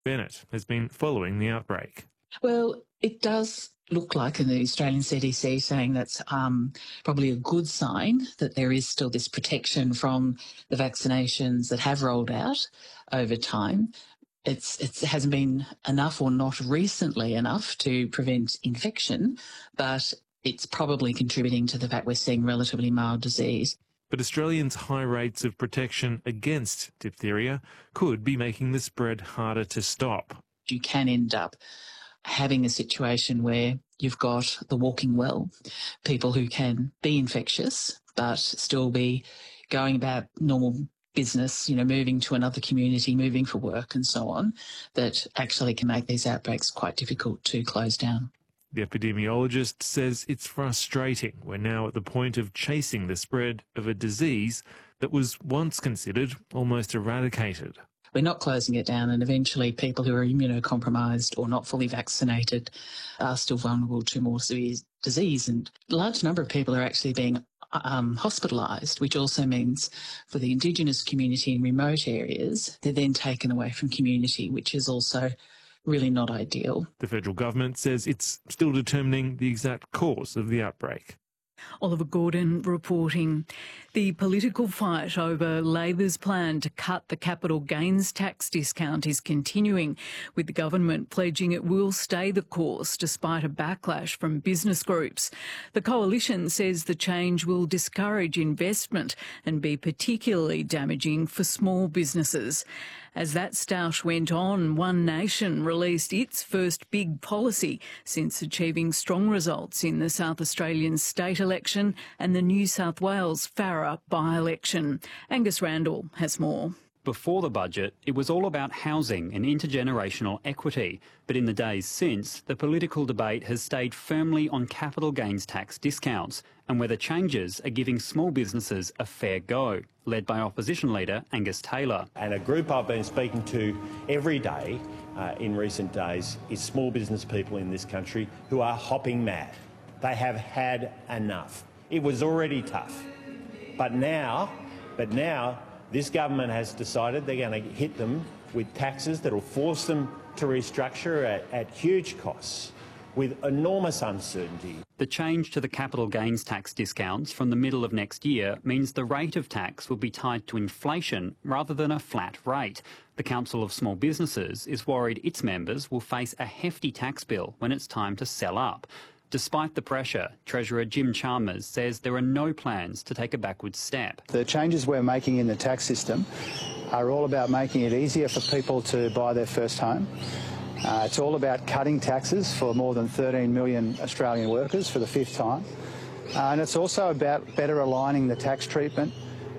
Bennett has been following the outbreak. Well, it does look like in the Australian CDC saying that's probably a good sign that there is still this protection from the vaccinations that have rolled out over time. It hasn't been enough or not recently enough to prevent infection, but it's probably contributing to the fact we're seeing relatively mild disease. But Australians' high rates of protection against diphtheria could be making the spread harder to stop. You can end up having a situation where you've got the walking well, people who can be infectious but still be going about normal business, moving to another community, moving for work and so on, that actually can make these outbreaks quite difficult to close down. The epidemiologist says it's frustrating. We're now at the point of chasing the spread of a disease that was once considered almost eradicated. We're not closing it down, and eventually people who are immunocompromised or not fully vaccinated are still vulnerable to more severe disease. And a large number of people are actually being hospitalised, which also means for the Indigenous community in remote areas, they're then taken away from community, which is also really not ideal. The federal government says it's still determining the exact cause of the outbreak. Oliver Gordon reporting. The political fight over Labor's plan to cut the capital gains tax discount is continuing, with the government pledging it will stay the course despite a backlash from business groups. The coalition says the change will discourage investment and be particularly damaging for small businesses. As that stoush went on, One Nation released its first big policy since achieving strong results in the South Australian state election and the New South Wales Farrer by-election. Angus Randall has more. Before the budget, it was all about housing and intergenerational equity. But in the days since, the political debate has stayed firmly on capital gains tax discounts and whether changes are giving small businesses a fair go, led by opposition leader Angus Taylor. And a group I've been speaking to every day in recent days is small business people in this country who are hopping mad. They have had enough. It was already tough. But now, this government has decided they're going to hit them with taxes that will force them to restructure at huge costs with enormous uncertainty. The change to the capital gains tax discounts from the middle of next year means the rate of tax will be tied to inflation rather than a flat rate. The Council of Small Businesses is worried its members will face a hefty tax bill when it's time to sell up. Despite the pressure, Treasurer Jim Chalmers says there are no plans to take a backward step. The changes we're making in the tax system are all about making it easier for people to buy their first home. It's all about cutting taxes for more than 13 million Australian workers for the fifth time. And it's also about better aligning the tax treatment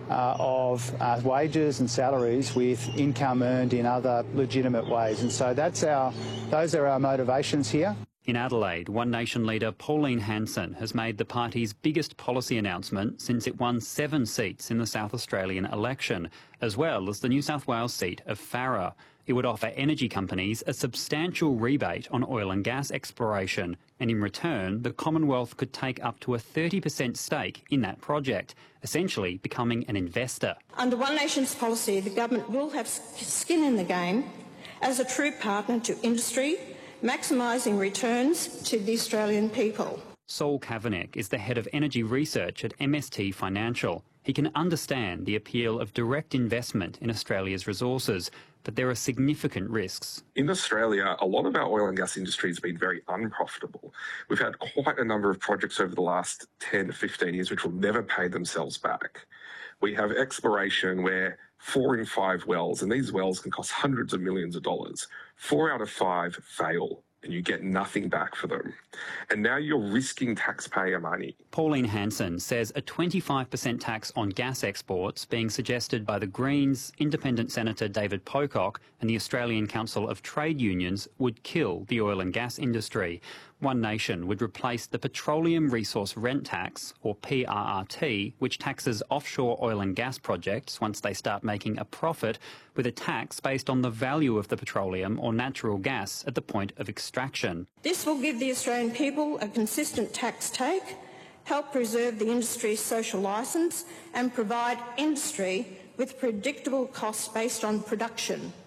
of wages and salaries with income earned in other legitimate ways. And so those are our motivations here. In Adelaide, One Nation leader Pauline Hanson has made the party's biggest policy announcement since it won 7 seats in the South Australian election, as well as the New South Wales seat of Farrer. It would offer energy companies a substantial rebate on oil and gas exploration, and in return, the Commonwealth could take up to a 30% stake in that project, essentially becoming an investor. Under One Nation's policy, the government will have skin in the game as a true partner to industry, maximising returns to the Australian people. Saul Kavanagh is the head of energy research at MST Financial. He can understand the appeal of direct investment in Australia's resources, but there are significant risks. In Australia, a lot of our oil and gas industry has been very unprofitable. We've had quite a number of projects over the last 10 to 15 years which will never pay themselves back. We have exploration where 4 in 5 wells, and these wells can cost hundreds of millions of dollars, 4 out of 5 fail, and you get nothing back for them. And now you're risking taxpayer money. Pauline Hanson says a 25% tax on gas exports being suggested by the Greens, Independent Senator David Pocock and the Australian Council of Trade Unions would kill the oil and gas industry. One Nation would replace the Petroleum Resource Rent Tax, or PRRT, which taxes offshore oil and gas projects once they start making a profit, with a tax based on the value of the petroleum or natural gas at the point of extraction. This will give the Australian people a consistent tax take, help preserve the industry's social licence and provide industry with predictable costs based on production.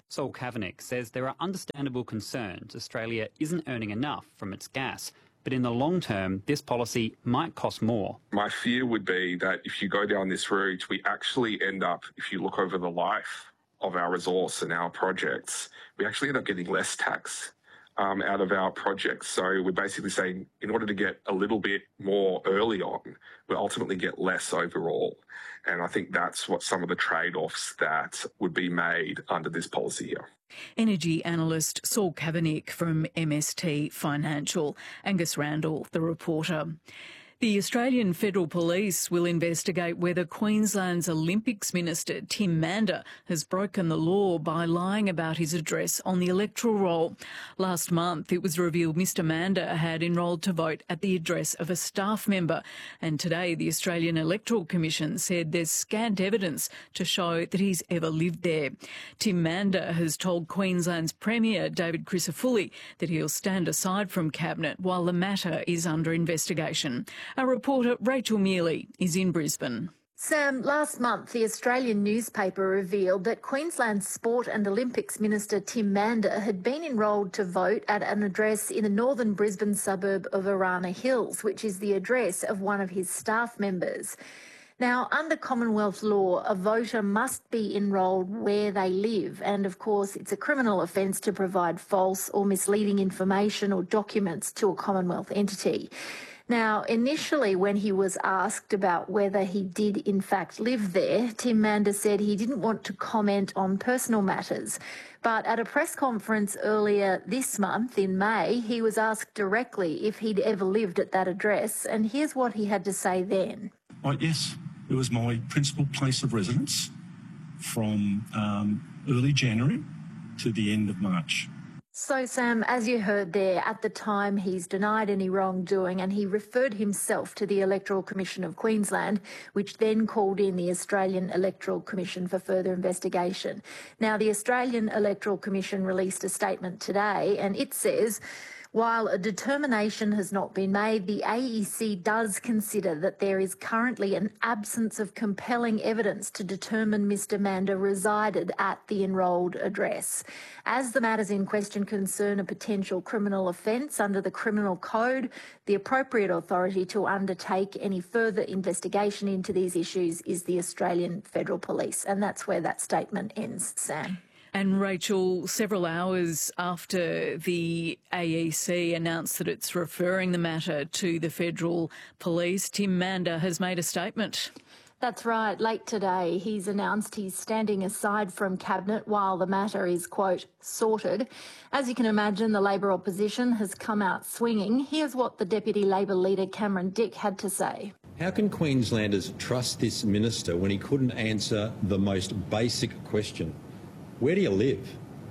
Saul Kavanagh says there are understandable concerns Australia isn't earning enough from its gas, but in the long term, this policy might cost more. My fear would be that if you go down this route, we actually end up, if you look over the life of our resource and our projects, we actually end up getting less tax out of our projects. So we're basically saying in order to get a little bit more early on, we'll ultimately get less overall. And I think that's what some of the trade-offs that would be made under this policy here. Energy analyst Saul Kavanagh from MST Financial. Angus Randall, the reporter. The Australian Federal Police will investigate whether Queensland's Olympics Minister Tim Mander has broken the law by lying about his address on the electoral roll. Last month, it was revealed Mr Mander had enrolled to vote at the address of a staff member. And today, the Australian Electoral Commission said there's scant evidence to show that he's ever lived there. Tim Mander has told Queensland's Premier, David Crisafulli, that he'll stand aside from Cabinet while the matter is under investigation. Our reporter Rachel Mealy is in Brisbane. Sam, last month the Australian newspaper revealed that Queensland's Sport and Olympics Minister Tim Mander had been enrolled to vote at an address in the northern Brisbane suburb of Arana Hills, which is the address of one of his staff members. Now, under Commonwealth law, a voter must be enrolled where they live, and of course it's a criminal offence to provide false or misleading information or documents to a Commonwealth entity. Now, initially, when he was asked about whether he did in fact live there, Tim Mander said he didn't want to comment on personal matters. But at a press conference earlier this month, in May, he was asked directly if he'd ever lived at that address, and here's what he had to say then. Yes, it was my principal place of residence from early January to the end of March. So, Sam, as you heard there, at the time he's denied any wrongdoing and he referred himself to the Electoral Commission of Queensland, which then called in the Australian Electoral Commission for further investigation. Now, the Australian Electoral Commission released a statement today and it says, while a determination has not been made, the AEC does consider that there is currently an absence of compelling evidence to determine Mr Mander resided at the enrolled address. As the matters in question concern a potential criminal offence under the Criminal Code, the appropriate authority to undertake any further investigation into these issues is the Australian Federal Police. And that's where that statement ends, Sam. And Rachel, several hours after the AEC announced that it's referring the matter to the Federal Police, Tim Mander has made a statement. That's right. Late today, he's announced he's standing aside from Cabinet while the matter is, quote, sorted. As you can imagine, the Labor opposition has come out swinging. Here's what the Deputy Labor leader Cameron Dick had to say. How can Queenslanders trust this minister when he couldn't answer the most basic question? Where do you live?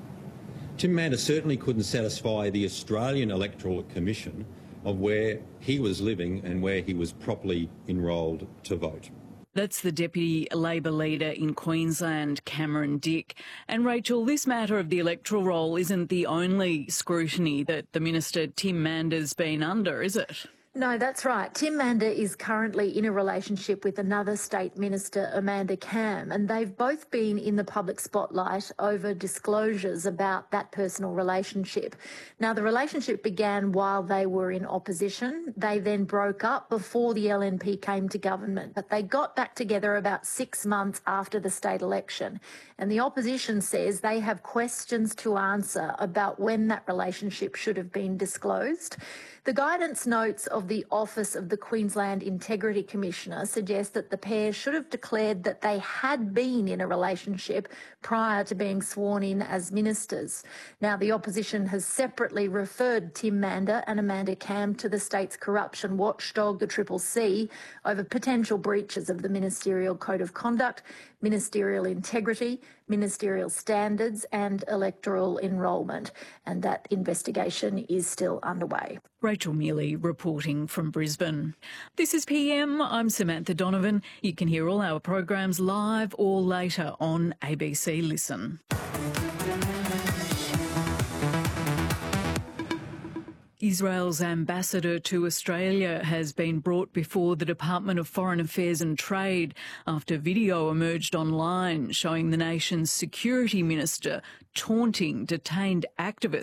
Tim Mander certainly couldn't satisfy the Australian Electoral Commission of where he was living and where he was properly enrolled to vote. That's the Deputy Labor leader in Queensland, Cameron Dick. And Rachel, this matter of the electoral roll isn't the only scrutiny that the Minister Tim Mander's been under, is it? No, that's right. Tim Mander is currently in a relationship with another state minister, Amanda Cam, and they've both been in the public spotlight over disclosures about that personal relationship. Now, the relationship began while they were in opposition. They then broke up before the LNP came to government, but they got back together about 6 months after the state election. And the opposition says they have questions to answer about when that relationship should have been disclosed. The guidance notes of the Office of the Queensland Integrity Commissioner suggest that the pair should have declared that they had been in a relationship prior to being sworn in as ministers. Now, the opposition has separately referred Tim Mander and Amanda Cam to the state's corruption watchdog, the CCC, over potential breaches of the Ministerial Code of Conduct, ministerial integrity, ministerial standards and electoral enrolment. And that investigation is still underway. Rachel Mealy reporting from Brisbane. This is PM. I'm Samantha Donovan. You can hear all our programs live or later on ABC Listen. Israel's ambassador to Australia has been brought before the Department of Foreign Affairs and Trade after video emerged online showing the nation's security minister taunting detained activists